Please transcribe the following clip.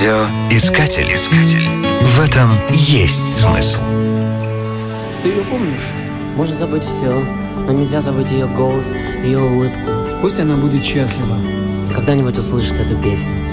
Радиоискатель. В этом есть смысл. Ты ее помнишь? Можно забыть все, но нельзя забыть ее голос, ее улыбку. Пусть она будет счастлива. Когда-нибудь услышит эту песню.